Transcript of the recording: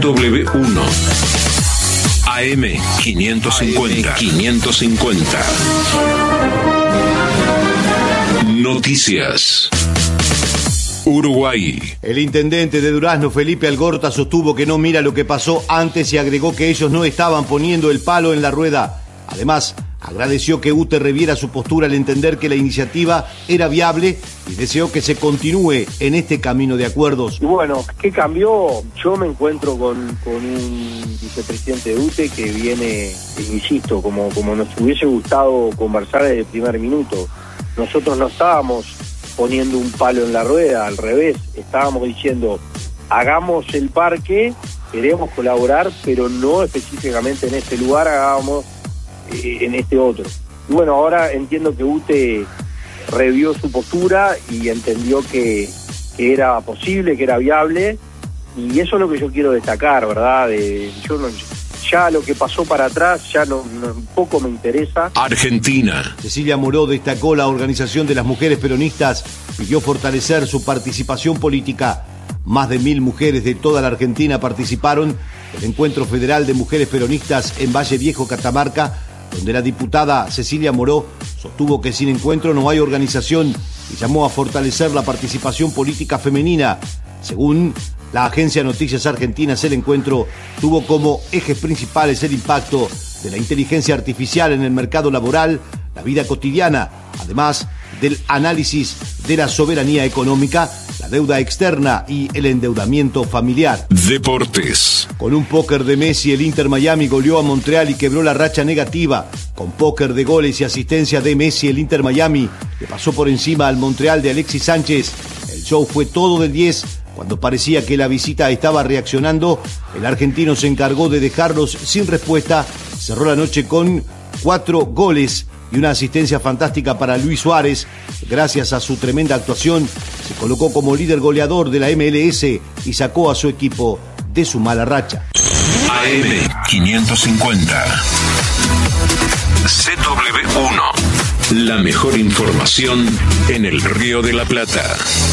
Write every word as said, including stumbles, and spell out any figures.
W uno. A M quinientos cincuenta. quinientos cincuenta. Noticias. Uruguay. El intendente de Durazno, Felipe Algorta, sostuvo que no mira lo que pasó antes y agregó que ellos no estaban poniendo el palo en la rueda. Además, agradeció que U T E reviera su postura al entender que la iniciativa era viable y deseó que se continúe en este camino de acuerdos. Y bueno, ¿qué cambió? Yo me encuentro con, con un vicepresidente de U T E que viene, insisto, como, como nos hubiese gustado conversar desde el primer minuto. Nosotros no estábamos poniendo un palo en la rueda, al revés, estábamos diciendo, hagamos el parque, queremos colaborar, pero no específicamente en este lugar, hagamos eh, en este otro. Y bueno, ahora entiendo que U T E revió su postura y entendió que, que era posible, que era viable, y eso es lo que yo quiero destacar, ¿verdad? De, yo no, ya lo que pasó para atrás ya no, no poco me interesa. Argentina. Cecilia Moró destacó la organización de las mujeres peronistas, pidió fortalecer su participación política. Más de mil mujeres de toda la Argentina participaron del Encuentro Federal de Mujeres Peronistas en Valle Viejo, Catamarca, donde la diputada Cecilia Moró sostuvo que sin encuentro no hay organización y llamó a fortalecer la participación política femenina. Según la agencia Noticias Argentinas, el encuentro tuvo como ejes principales el impacto de la inteligencia artificial en el mercado laboral, la vida cotidiana, además del análisis de la soberanía económica, la deuda externa y el endeudamiento familiar. Deportes. Con un póker de Messi, el Inter Miami goleó a Montreal y quebró la racha negativa. Con póker de goles y asistencia de Messi, el Inter Miami le pasó por encima al Montreal de Alexis Sánchez. El show fue todo del diez. Cuando parecía que la visita estaba reaccionando, el argentino se encargó de dejarlos sin respuesta. Cerró la noche con cuatro goles y una asistencia fantástica para Luis Suárez. Gracias a su tremenda actuación, se colocó como líder goleador de la M L S y sacó a su equipo de su mala racha. A M quinientos cincuenta. C W uno. La mejor información en el Río de la Plata.